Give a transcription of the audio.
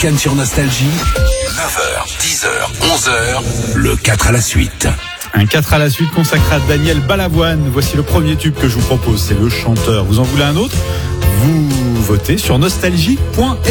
week-end sur Nostalgie. 9h, 10h, 11h, le 4 à la suite. Un 4 à la suite consacré à Daniel Balavoine. Voici le premier tube que je vous propose, c'est Le Chanteur. Vous en voulez un autre ? Vous votez sur nostalgie.fr.